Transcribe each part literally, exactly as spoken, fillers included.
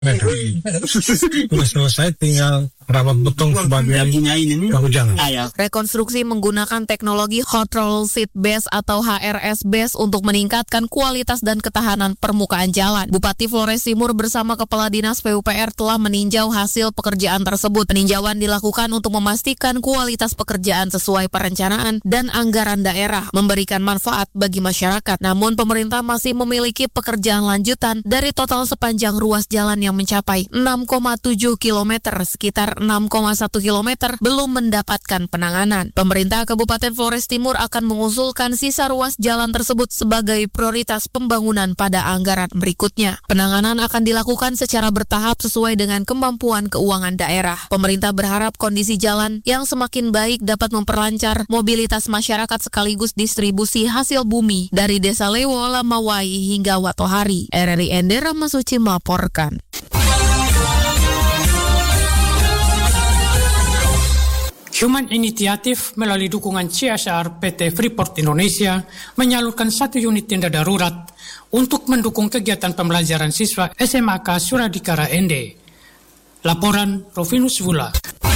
Sudah selesai, tinggal rapat beton sebagian kehujanan. Rekonstruksi menggunakan teknologi Hot Roll Seat Base atau H R S Base untuk meningkatkan kualitas dan ketahanan permukaan jalan. Bupati Flores Timur bersama Kepala Dinas P U P R telah meninjau hasil pekerjaan tersebut. Peninjauan dilakukan untuk memastikan kualitas pekerjaan sesuai perencanaan dan anggaran daerah, memberikan manfaat bagi masyarakat. Namun pemerintah masih memiliki pekerjaan lanjutan dari total sepanjang ruas jalan yang mencapai enam koma tujuh kilometer, sekitar enam koma satu kilometer belum mendapatkan penanganan. Pemerintah Kabupaten Flores Timur akan mengusulkan sisa ruas jalan tersebut sebagai prioritas pembangunan pada anggaran berikutnya. Penanganan akan dilakukan secara bertahap sesuai dengan kemampuan keuangan daerah. Pemerintah berharap kondisi jalan yang semakin baik dapat memperlancar mobilitas masyarakat sekaligus distribusi hasil bumi dari Desa Lewo, Lamawai hingga Watohari. R R I Ende Ramasuci melaporkan. Human Initiative melalui dukungan C S R P T Freeport Indonesia menyalurkan satu unit tenda darurat untuk mendukung kegiatan pembelajaran siswa S M A K Suradikara Ende. Laporan Rovinus Vula.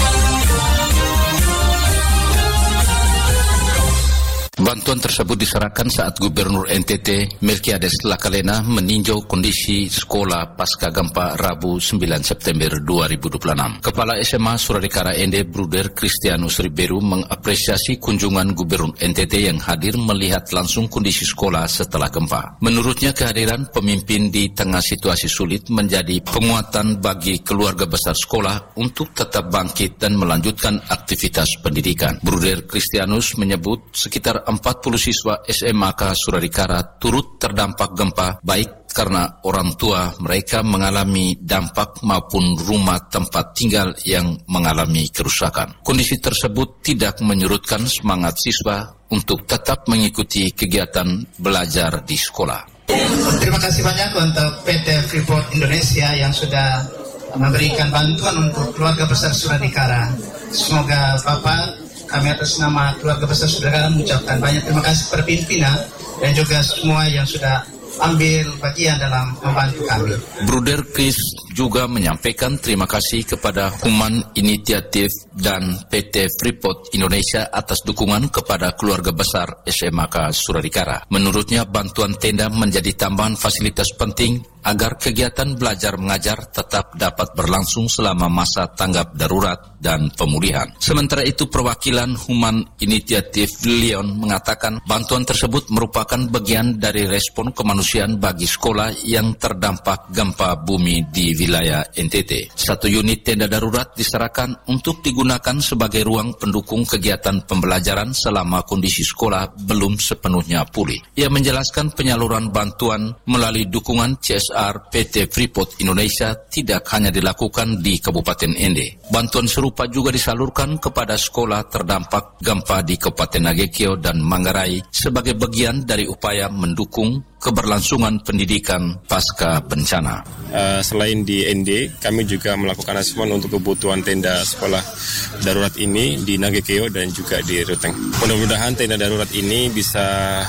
Bantuan tersebut diserahkan saat Gubernur N T T Melkiades Lakalena meninjau kondisi sekolah pasca gempa Rabu sembilan September dua ribu dua puluh enam. Kepala S M A Suradikara Ende Bruder Kristianus Riberu mengapresiasi kunjungan Gubernur N T T yang hadir melihat langsung kondisi sekolah setelah gempa. Menurutnya kehadiran pemimpin di tengah situasi sulit menjadi penguatan bagi keluarga besar sekolah untuk tetap bangkit dan melanjutkan aktivitas pendidikan. Bruder Kristianus menyebut sekitar empat puluh siswa S M A K Suradikara turut terdampak gempa, baik karena orang tua mereka mengalami dampak maupun rumah tempat tinggal yang mengalami kerusakan. Kondisi tersebut tidak menyurutkan semangat siswa untuk tetap mengikuti kegiatan belajar di sekolah. Terima kasih banyak untuk P T Freeport Indonesia yang sudah memberikan bantuan untuk keluarga besar Suradikara. Semoga Bapak, kami atas nama keluarga besar Suradikara mengucapkan banyak terima kasih kepada pimpinan dan juga semua yang sudah ambil bagian dalam membantu kami. Bruder Chris juga menyampaikan terima kasih kepada Human Initiative dan P T Freeport Indonesia atas dukungan kepada keluarga besar S M A K Suradikara. Menurutnya bantuan tenda menjadi tambahan fasilitas penting agar kegiatan belajar mengajar tetap dapat berlangsung selama masa tanggap darurat dan pemulihan. Sementara itu perwakilan Human Initiative Leon mengatakan bantuan tersebut merupakan bagian dari respon kemanusiaan bagi sekolah yang terdampak gempa bumi di wilayah N T T. Satu unit tenda darurat diserahkan untuk digunakan sebagai ruang pendukung kegiatan pembelajaran selama kondisi sekolah belum sepenuhnya pulih. Ia menjelaskan penyaluran bantuan melalui dukungan C S R P T Freeport Indonesia tidak hanya dilakukan di Kabupaten Ende. Bantuan serupa juga disalurkan kepada sekolah terdampak gempa di Kabupaten Nagekeo dan Manggarai sebagai bagian dari upaya mendukung keberlangsungan pendidikan pasca bencana. Uh, selain di N D, kami juga melakukan asesmen untuk kebutuhan tenda sekolah darurat ini di Nagekeo dan juga di Ruteng. Mudah-mudahan tenda darurat ini bisa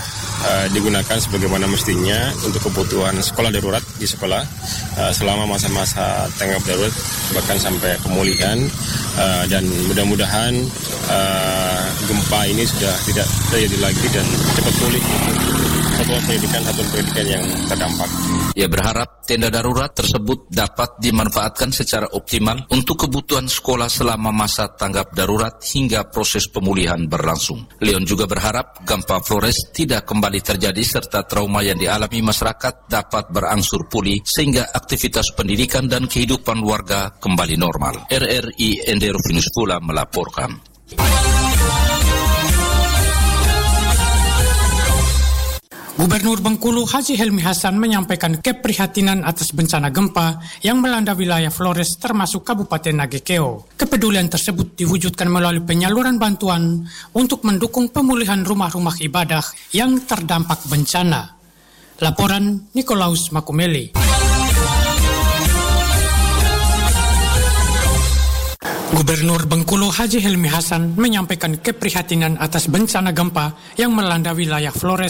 uh, digunakan sebagaimana mestinya untuk kebutuhan sekolah darurat di sekolah uh, selama masa-masa tanggap darurat bahkan sampai pemulihan uh, dan mudah-mudahan uh, gempa ini sudah tidak terjadi lagi dan cepat pulih satuan pendidikan satuan pendidikan yang terdampak. Ia berharap tenda darurat tersebut dapat dimanfaatkan secara optimal untuk kebutuhan sekolah selama masa tanggap darurat hingga proses pemulihan berlangsung. Leon juga berharap gempa Flores tidak kembali terjadi serta trauma yang dialami masyarakat dapat berangsur pulih sehingga aktivitas pendidikan dan kehidupan warga kembali normal. R R I Ende Rovinus Vula melaporkan. Gubernur Bengkulu Haji Helmi Hasan menyampaikan keprihatinan atas bencana gempa yang melanda wilayah Flores termasuk Kabupaten Nagekeo. Kepedulian tersebut diwujudkan melalui penyaluran bantuan untuk mendukung pemulihan rumah-rumah ibadah yang terdampak bencana. Laporan Nikolaus Makumeli. Gubernur Bengkulu Haji Helmi Hasan menyampaikan keprihatinan atas bencana gempa yang melanda wilayah Flores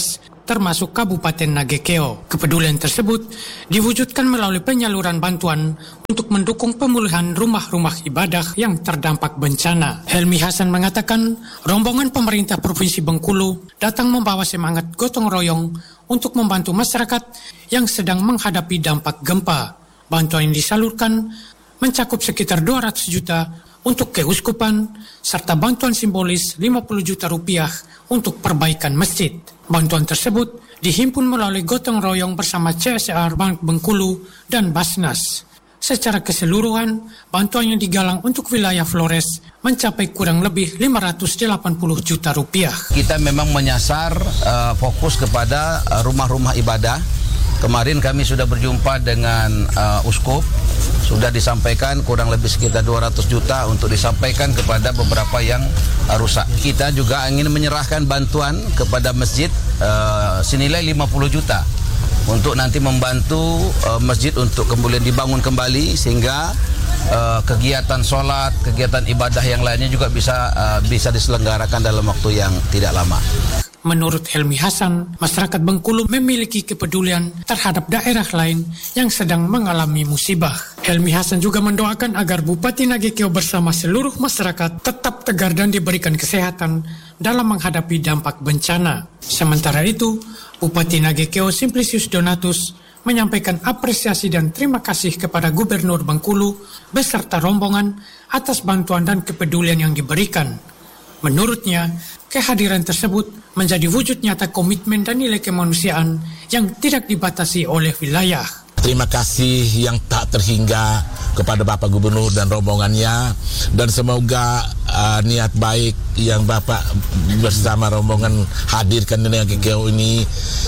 termasuk Kabupaten Nagekeo. Kepedulian tersebut diwujudkan melalui penyaluran bantuan untuk mendukung pemulihan rumah-rumah ibadah yang terdampak bencana. Helmi Hasan mengatakan, rombongan pemerintah Provinsi Bengkulu datang membawa semangat gotong royong untuk membantu masyarakat yang sedang menghadapi dampak gempa. Bantuan yang disalurkan mencakup sekitar dua ratus juta untuk keuskupan, serta bantuan simbolis lima puluh juta rupiah untuk perbaikan masjid. Bantuan tersebut dihimpun melalui gotong royong bersama C S R Bank Bengkulu dan Basnas. Secara keseluruhan, bantuan yang digalang untuk wilayah Flores mencapai kurang lebih lima ratus delapan puluh juta rupiah. Kita memang menyasar uh, fokus kepada uh, rumah-rumah ibadah. Kemarin kami sudah berjumpa dengan uh, Uskup, sudah disampaikan kurang lebih sekitar dua ratus juta untuk disampaikan kepada beberapa yang uh, rusak. Kita juga ingin menyerahkan bantuan kepada masjid uh, senilai lima puluh juta untuk nanti membantu uh, masjid untuk kemudian dibangun kembali sehingga uh, kegiatan sholat, kegiatan ibadah yang lainnya juga bisa uh, bisa diselenggarakan dalam waktu yang tidak lama. Menurut Helmi Hasan, masyarakat Bengkulu memiliki kepedulian terhadap daerah lain yang sedang mengalami musibah. Helmi Hasan juga mendoakan agar Bupati Nagekeo bersama seluruh masyarakat tetap tegar dan diberikan kesehatan dalam menghadapi dampak bencana. Sementara itu, Bupati Nagekeo Simplicius Donatus menyampaikan apresiasi dan terima kasih kepada Gubernur Bengkulu beserta rombongan atas bantuan dan kepedulian yang diberikan. Menurutnya, kehadiran tersebut menjadi wujud nyata komitmen dan nilai kemanusiaan yang tidak dibatasi oleh wilayah. Terima kasih yang tak terhingga kepada Bapak Gubernur dan rombongannya, dan semoga uh, niat baik yang Bapak bersama rombongan hadirkan di Nagekeo ini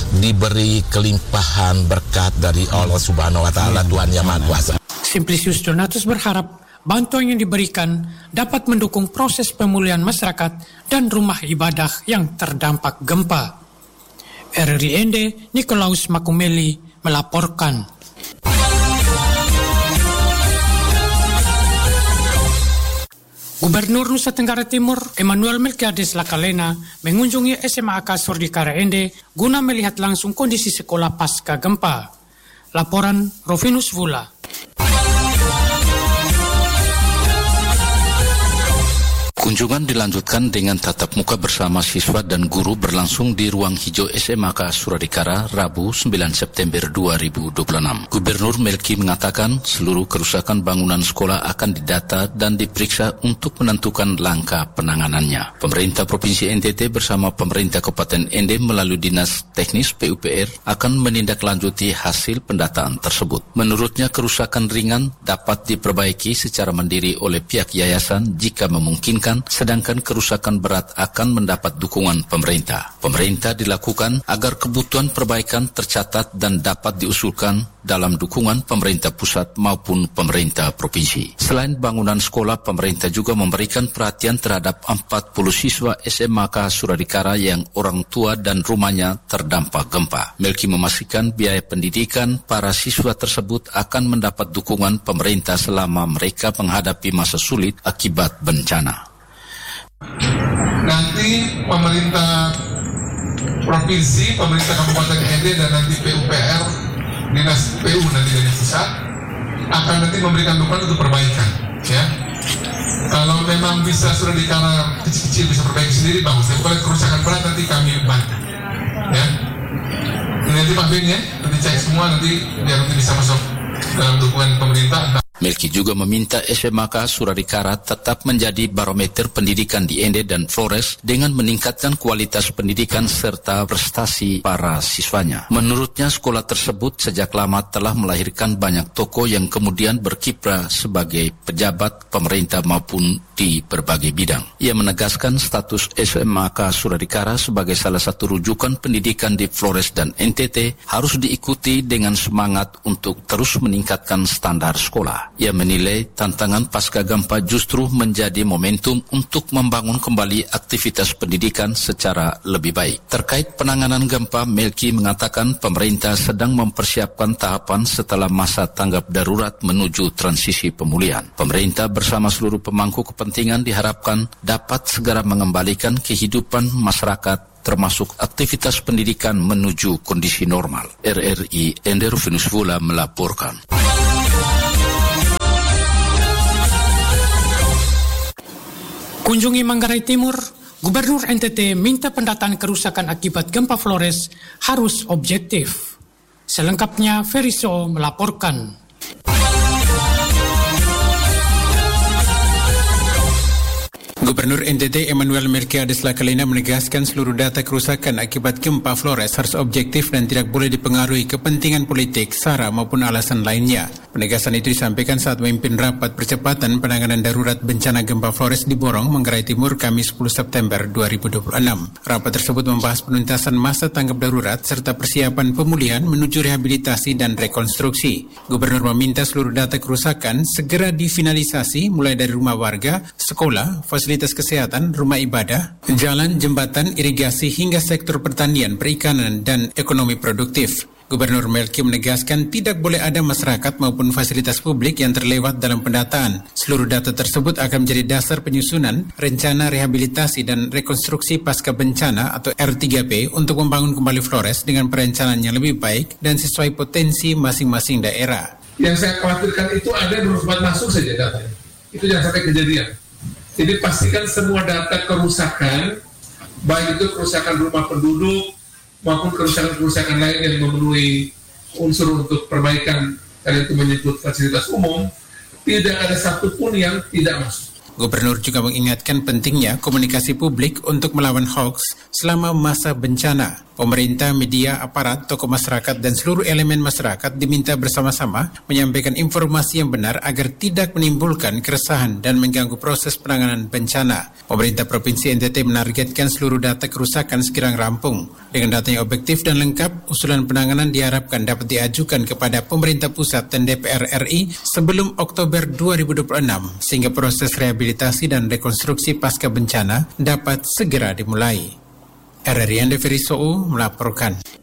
diberi kelimpahan berkat dari Allah Subhanahu wa taala, Tuhan Yang Maha Kuasa. Simplicius Donatus berharap bantuan yang diberikan dapat mendukung proses pemulihan masyarakat dan rumah ibadah yang terdampak gempa. R R I N D Nikolaus Makumeli melaporkan. Gubernur Nusa Tenggara Timur Emmanuel Melkiades Lakalena mengunjungi S M A K Surdikara Ende guna melihat langsung kondisi sekolah pasca gempa. Laporan Rovinus Vula. Kunjungan dilanjutkan dengan tatap muka bersama siswa dan guru berlangsung di ruang hijau S M A K Suradikara Rabu sembilan September dua ribu dua puluh enam. Gubernur Melki mengatakan seluruh kerusakan bangunan sekolah akan didata dan diperiksa untuk menentukan langkah penanganannya. Pemerintah Provinsi N T T bersama pemerintah Kabupaten Ende melalui Dinas Teknis P U P R akan menindaklanjuti hasil pendataan tersebut. Menurutnya kerusakan ringan dapat diperbaiki secara mandiri oleh pihak yayasan jika memungkinkan, sedangkan kerusakan berat akan mendapat dukungan pemerintah. Pemerintah dilakukan agar kebutuhan perbaikan tercatat dan dapat diusulkan dalam dukungan pemerintah pusat maupun pemerintah provinsi. Selain bangunan sekolah, pemerintah juga memberikan perhatian terhadap empat puluh siswa S M A K Suradikara yang orang tua dan rumahnya terdampak gempa. Melki memastikan biaya pendidikan para siswa tersebut akan mendapat dukungan pemerintah selama mereka menghadapi masa sulit akibat bencana. Nanti pemerintah provinsi, pemerintah Kabupaten N D dan nanti P U P R, Dinas P U nanti dari pusat akan nanti memberikan dukungan untuk perbaikan, ya. Kalau memang bisa Suradikara kecil-kecil bisa perbaiki sendiri bagus. Tapi kalau kerusakan berat nanti kami bantu, ya. Ini nanti Pak Ben ya, nanti cek semua nanti biar nanti bisa masuk dalam dukungan pemerintah. Melki juga meminta S M A K Suradikara tetap menjadi barometer pendidikan di Ende dan Flores dengan meningkatkan kualitas pendidikan serta prestasi para siswanya. Menurutnya sekolah tersebut sejak lama telah melahirkan banyak tokoh yang kemudian berkiprah sebagai pejabat pemerintah maupun di berbagai bidang. Ia menegaskan status S M A K Suradikara sebagai salah satu rujukan pendidikan di Flores dan N T T harus diikuti dengan semangat untuk terus meningkatkan standar sekolah. Ia menilai tantangan pasca gempa justru menjadi momentum untuk membangun kembali aktivitas pendidikan secara lebih baik. Terkait penanganan gempa, Melki mengatakan pemerintah sedang mempersiapkan tahapan setelah masa tanggap darurat menuju transisi pemulihan. Pemerintah bersama seluruh pemangku kepentingan diharapkan dapat segera mengembalikan kehidupan masyarakat termasuk aktivitas pendidikan menuju kondisi normal. R R I Ender Venusvula melaporkan. Kunjungi Manggarai Timur, Gubernur N T T minta pendataan kerusakan akibat gempa Flores harus objektif. Selengkapnya Feriso melaporkan. Gubernur N T T Emmanuel Melquiades Lakalina menegaskan seluruh data kerusakan akibat gempa Flores harus objektif dan tidak boleh dipengaruhi kepentingan politik, sara maupun alasan lainnya. Penegasan itu disampaikan saat memimpin rapat percepatan penanganan darurat bencana gempa Flores di Borong, Manggarai Timur, Kamis sepuluh September dua ribu dua puluh enam. Rapat tersebut membahas penuntasan masa tanggap darurat serta persiapan pemulihan menuju rehabilitasi dan rekonstruksi. Gubernur meminta seluruh data kerusakan segera difinalisasi mulai dari rumah warga, sekolah, fasilitas kesehatan, rumah ibadah, jalan, jembatan, irigasi hingga sektor pertanian, perikanan, dan ekonomi produktif. Gubernur Melki menegaskan tidak boleh ada masyarakat maupun fasilitas publik yang terlewat dalam pendataan. Seluruh data tersebut akan menjadi dasar penyusunan rencana rehabilitasi dan rekonstruksi pasca bencana atau R tiga P untuk membangun kembali Flores dengan perencanaan yang lebih baik dan sesuai potensi masing-masing daerah. Yang saya khawatirkan itu ada dua tempat masuk saja datanya. Itu jangan sampai kejadian. Jadi pastikan semua data kerusakan, baik itu kerusakan rumah penduduk maupun kerusakan-kerusakan lain yang memenuhi unsur untuk perbaikan, tadi itu menyebut fasilitas umum, tidak ada satupun yang tidak masuk. Gubernur juga mengingatkan pentingnya komunikasi publik untuk melawan hoax selama masa bencana. Pemerintah, media, aparat, tokoh masyarakat, dan seluruh elemen masyarakat diminta bersama-sama menyampaikan informasi yang benar agar tidak menimbulkan keresahan dan mengganggu proses penanganan bencana. Pemerintah Provinsi N T T menargetkan seluruh data kerusakan segera rampung. Dengan data yang objektif dan lengkap, usulan penanganan diharapkan dapat diajukan kepada pemerintah pusat dan D P R R I sebelum Oktober dua ribu dua puluh enam, sehingga proses rehabilitasi dan rekonstruksi pasca bencana dapat segera dimulai. R R I Ende Feriso melaporkan.